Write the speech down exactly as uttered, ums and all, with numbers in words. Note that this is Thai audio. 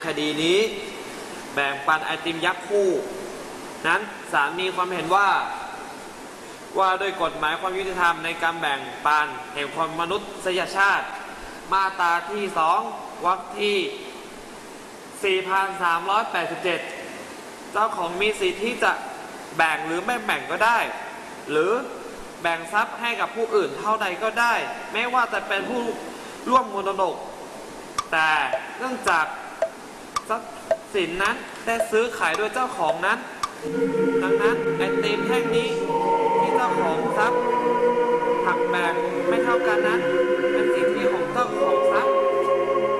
คดีนี้แบ่งปันไอติมยักษ์คู่นั้นศาลมีความเห็นว่าว่าโดยกฎหมายความยุติธรรมในการแบ่งปันแห่งความมนุษยชาติมาตราที่สองวรรคที่ สี่พันสามร้อยแปดสิบเจ็ด เจ้าของมีสิทธิ์ที่จะแบ่งหรือไม่แบ่งก็ได้หรือแบ่งทรัพย์ให้กับผู้อื่นเท่าใดก็ได้ไม่ว่าจะเป็นผู้ร่วมมรดกแต่เนื่องจากทรัพย์สินนั้นได้ซื้อขายโดยเจ้าของนั้นดังนั้นไอติมแท่งนี้ที่เจ้าของทรัพย์หักแบ่งไม่เท่ากันนั้นเป็นสิทธิของเจ้าของทรัพย์